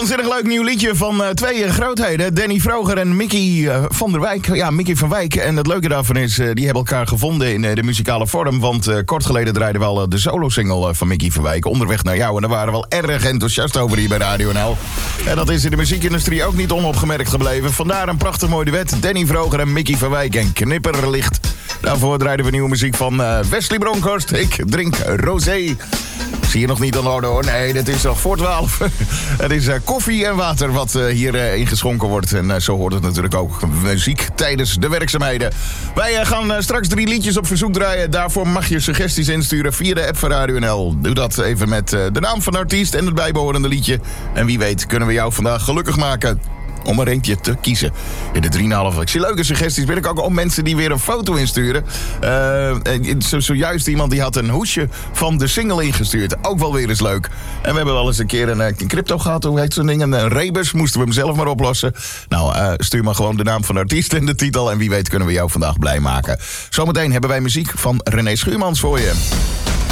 Waanzinnig leuk nieuw liedje van twee grootheden. Danny Vroger en Mickey van der Wijk. Ja, Mickey van Wijk. En het leuke daarvan is, die hebben elkaar gevonden in de muzikale vorm. Want kort geleden draaiden we al de solo-single van Mickey van Wijk. Onderweg naar jou. En daar waren we wel erg enthousiast over hier bij Radio NL. En dat is in de muziekindustrie ook niet onopgemerkt gebleven. Vandaar een prachtig mooi duet. Danny Vroger en Mickey van Wijk en Knipperlicht. Daarvoor draaiden we nieuwe muziek van Wesley Bronkhorst. Ik drink rosé. Zie je nog niet aan de orde hoor. Nee, dit is nog voor 12. Het is koffie en water wat hier ingeschonken wordt. En zo hoort het natuurlijk ook. Muziek tijdens de werkzaamheden. Wij gaan straks 3 liedjes op verzoek draaien. Daarvoor mag je suggesties insturen via de app van Radio NL. Doe dat even met de naam van de artiest en het bijbehorende liedje. En wie weet kunnen we jou vandaag gelukkig maken om er eentje te kiezen. In de 3,5. Ik zie leuke suggesties. Ben ik ook al mensen die weer een foto insturen. Zojuist iemand die had een hoesje van de single ingestuurd. Ook wel weer eens leuk. En we hebben wel eens een keer een crypto gehad. Hoe heet zo'n ding? Een rebus. Moesten we hem zelf maar oplossen. Nou, stuur maar gewoon de naam van de artiest en de titel. En wie weet kunnen we jou vandaag blij maken. Zometeen hebben wij muziek van René Schuurmans voor je.